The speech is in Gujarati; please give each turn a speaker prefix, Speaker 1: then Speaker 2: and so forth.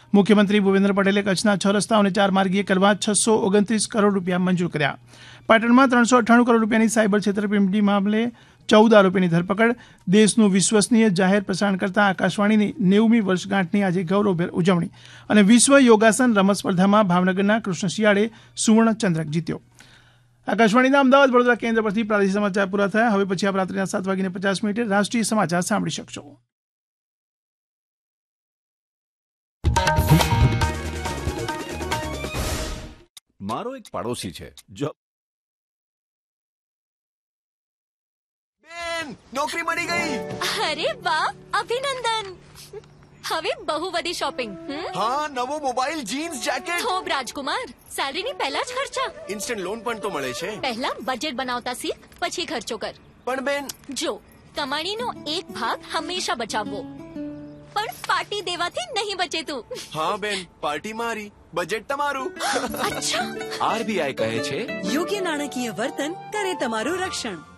Speaker 1: મુખ્યમંત્રી ભૂપેન્દ્ર પટેલે કચ્છના 6 રસ્તાઓને 4 માર્ગીય કરવા 629 કરોડ રૂપિયા મંજૂર કર્યા. પાટણમાં 398 કરોડ રૂપિયાની સાયબર છેતરપિંડી મામલે 14 આરોપીની ધરપકડ. દેશનું વિશ્વસનીય જાહેર પ્રસારણ કરતા આકાશવાણીની 90મી વર્ષગાંઠની આજે ગૌરવભેર ઉજવણી અને વિશ્વ યોગાસન રમત સ્પર્ધામાં ભાવનગરના કૃષ્ણ શિયાળે સુવર્ણ ચંદ્રક જીત્યો. આકાશવાણીના અમદાવાદ વડોદરા કેન્દ્ર પરથી પ્રાદેશિક સમાચાર પૂરા થયા. હવે પછી આપ રાત્રિના 7:50 રાષ્ટ્રીય સમાચાર સાંભળી શકશો.
Speaker 2: મારો એક પાડોશી છે જો
Speaker 3: બેન નોકરી મળી ગઈ.
Speaker 4: અરે વાહ, અભિનંદન. હવે બહુ બધી શોપિંગ.
Speaker 3: હા, નવો મોબાઈલ, જીન્સ, જેકેટ.
Speaker 4: ખૂબ રાજકુમાર, સેલરીની પહેલા જ ખર્ચા.
Speaker 3: ઇન્સ્ટન્ટ લોન પણ તો મળે છે.
Speaker 4: પહેલા બજેટ બનાવતા શીખ, પછી ખર્ચો કર.
Speaker 3: પણ બેન
Speaker 4: જો કમાણીનો એક ભાગ હંમેશા બચાવવો, પણ પાર્ટી દેવાથી નહીં બચે તું.
Speaker 3: હા બેન, પાર્ટી મારી, બજેટ તમારું.
Speaker 4: અચ્છા.
Speaker 2: આરબીઆઈ કહે છે
Speaker 5: યોગ્ય નાણાકીય વર્તન કરે તમારું રક્ષણ.